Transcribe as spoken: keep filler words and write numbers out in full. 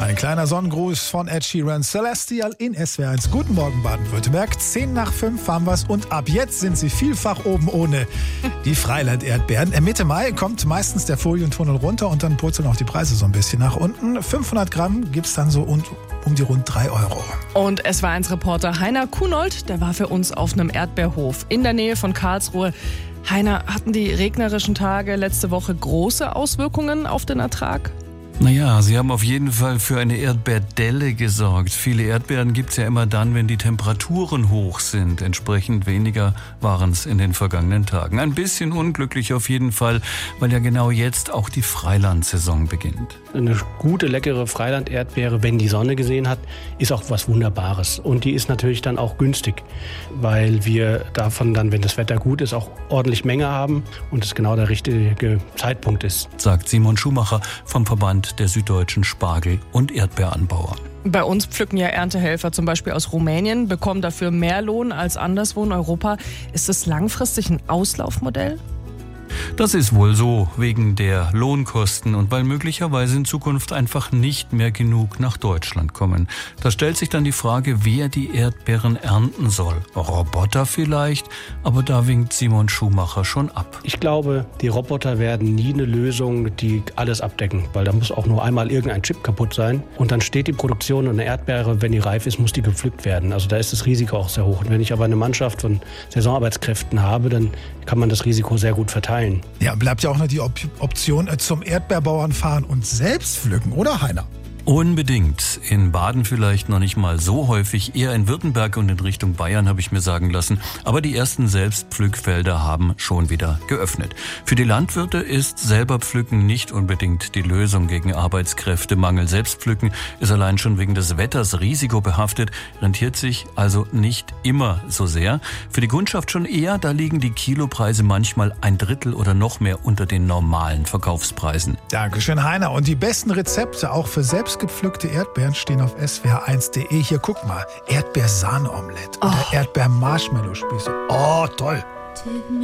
Ein kleiner Sonnengruß von Ed Sheeran, Celestial in S W R eins. Guten Morgen Baden-Württemberg. Zehn nach fünf haben wir's und ab jetzt sind sie vielfach oben ohne die Freiland-Erdbeeren. Mitte Mai kommt meistens der Folientunnel runter und dann purzeln auch die Preise so ein bisschen nach unten. fünfhundert Gramm gibt's dann so um, um die rund drei Euro. Und S W R eins Reporter Heiner Kunold, der war für uns auf einem Erdbeerhof in der Nähe von Karlsruhe. Heiner, hatten die regnerischen Tage letzte Woche große Auswirkungen auf den Ertrag? Naja, sie haben auf jeden Fall für eine Erdbeerdelle gesorgt. Viele Erdbeeren gibt's ja immer dann, wenn die Temperaturen hoch sind. Entsprechend weniger waren es in den vergangenen Tagen. Ein bisschen unglücklich auf jeden Fall, weil ja genau jetzt auch die Freilandsaison beginnt. Eine gute, leckere Freiland-Erdbeere, wenn die Sonne gesehen hat, ist auch was Wunderbares. Und die ist natürlich dann auch günstig, weil wir davon dann, wenn das Wetter gut ist, auch ordentlich Menge haben und es genau der richtige Zeitpunkt ist. Sagt Simon Schumacher vom Verband der süddeutschen Spargel- und Erdbeeranbauer. Bei uns pflücken ja Erntehelfer zum Beispiel aus Rumänien, bekommen dafür mehr Lohn als anderswo in Europa. Ist das langfristig ein Auslaufmodell? Das ist wohl so, wegen der Lohnkosten und weil möglicherweise in Zukunft einfach nicht mehr genug nach Deutschland kommen. Da stellt sich dann die Frage, wer die Erdbeeren ernten soll. Roboter vielleicht, aber da winkt Simon Schumacher schon ab. Ich glaube, die Roboter werden nie eine Lösung, die alles abdecken, weil da muss auch nur einmal irgendein Chip kaputt sein und dann steht die Produktion und eine Erdbeere, wenn die reif ist, muss die gepflückt werden. Also da ist das Risiko auch sehr hoch. Und wenn ich aber eine Mannschaft von Saisonarbeitskräften habe, dann kann man das Risiko sehr gut verteilen. Ja, bleibt ja auch noch die Op- Option äh, zum Erdbeerbauern fahren und selbst pflücken, oder Heiner? Unbedingt. In Baden vielleicht noch nicht mal so häufig, eher in Württemberg und in Richtung Bayern, habe ich mir sagen lassen. Aber die ersten Selbstpflückfelder haben schon wieder geöffnet. Für die Landwirte ist selber Pflücken nicht unbedingt die Lösung gegen Arbeitskräftemangel. Selbstpflücken ist allein schon wegen des Wetters risikobehaftet, rentiert sich also nicht immer so sehr. Für die Kundschaft schon eher, da liegen die Kilopreise manchmal ein Drittel oder noch mehr unter den normalen Verkaufspreisen. Dankeschön, Heiner. Und die besten Rezepte auch für selbst gepflückte Erdbeeren stehen auf S W R eins punkt de. Hier, guck mal. Erdbeersahneomelett oder Oh. Erdbeer-Marshmallow-Spieße. Oh, toll.